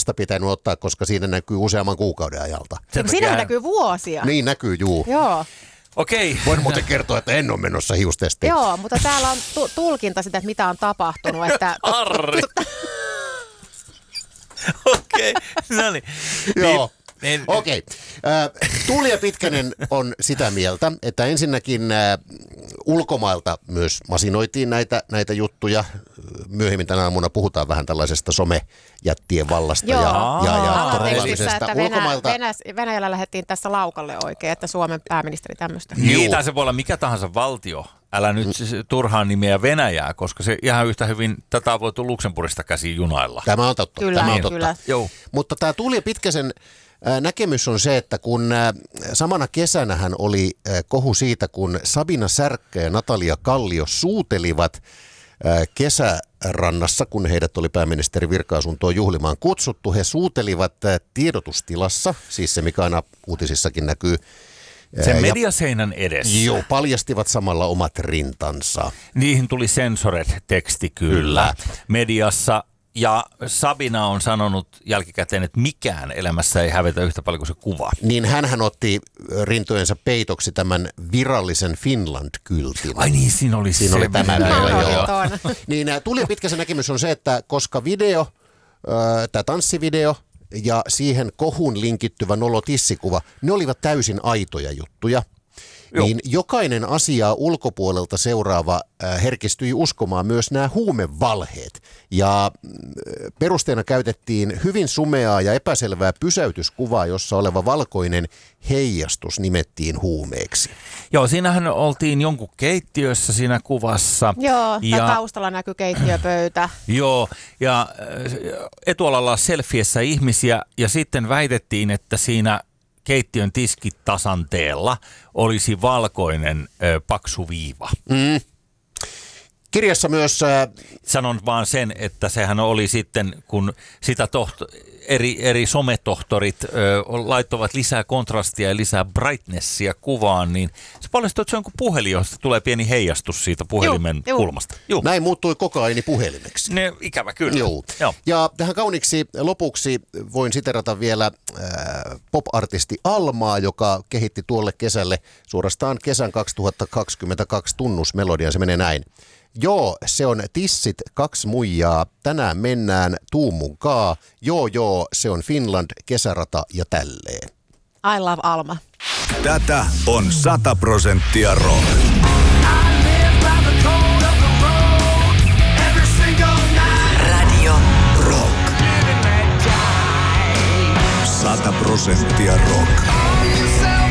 vasta pitänyt ottaa, koska siinä näkyy useamman kuukauden ajalta. Siinä näkyy vuosia. Niin näkyy, juu. Joo. Okei. Voin muuten kertoa, että en ole menossa hiustestiin. Joo, mutta täällä on tulkinta sitä, että mitä on tapahtunut. Että... Arri. Okei, no niin. Joo. Okei. Tuuli ja Pitkänen on sitä mieltä, että ensinnäkin ulkomailta myös masinoitiin näitä juttuja. Myöhemmin tänä aamuna puhutaan vähän tällaisesta somejättien vallasta ja trollaamisesta. Ulkomailta... Venäjällä lähdettiin tässä laukalle oikein, että Suomen pääministeri tämmöistä. Niin, tai se voi olla mikä tahansa valtio. Älä nyt turhaan nimeä Venäjää, koska se ihan yhtä hyvin, tätä on voitu Luxemburgista käsiin junailla. Tämä on totta. Kyllä, tämä on totta. kyllä. Joo. Mutta tämä Tuuli ja Pitkäsen näkemys on se, että kun samana kesänähän oli kohu siitä, kun Sabina Särkkä ja Natalia Kallio suutelivat kesärannassa, kun heidät oli pääministeri virka-asuntoon juhlimaan kutsuttu. He suutelivat tiedotustilassa, siis se mikä aina uutisissakin näkyy. Sen mediaseinän edessä. Joo, paljastivat samalla omat rintansa. Niihin tuli censored-teksti kyllä. Mediassa. Ja Sabina on sanonut jälkikäteen, että mikään elämässä ei hävetä yhtä paljon kuin se kuva. Niin hänhän otti rintojensa peitoksi tämän virallisen Finland-kyltin. Ai niin, siinä oli tämä vielä, joo. Niin Tuuli ja Pitkäsen näkemys on se, että koska tämä tanssivideo ja siihen kohun linkittyvä nolotissikuva, ne olivat täysin aitoja juttuja. Joo. Niin jokainen asiaa ulkopuolelta seuraava herkistyi uskomaan myös nämä huumevalheet. Ja perusteena käytettiin hyvin sumeaa ja epäselvää pysäytyskuvaa, jossa oleva valkoinen heijastus nimettiin huumeeksi. Joo, siinähän oltiin jonkun keittiössä siinä kuvassa. Joo, ja taustalla näkyy keittiöpöytä. Joo, ja etualalla selfiessä ihmisiä ja sitten väitettiin, että siinä keittiön tiskitasanteella olisi valkoinen paksu viiva. Kirjassa myös... Sanon vaan sen, että sehän oli sitten, kun sitä eri sometohtorit laittoivat lisää kontrastia ja lisää brightnessia kuvaan, niin se paljastui, että se on kuin puhelin, josta tulee pieni heijastus siitä puhelimen kulmasta. Juh. Näin muuttui kokaini puhelimeksi. Ne, ikävä kyllä. Joo. Ja tähän kauniksi lopuksi voin siterata vielä pop-artisti Almaa, joka kehitti tuolle kesälle suorastaan kesän 2022 tunnusmelodian. Se menee näin. Joo, se on tissit 2 muijaa, tänään mennään tuumunkaa, joo, se on Finland, kesärata ja tälleen. I love Alma. Tätä on 100% rock. Radio Rock. 100% rock.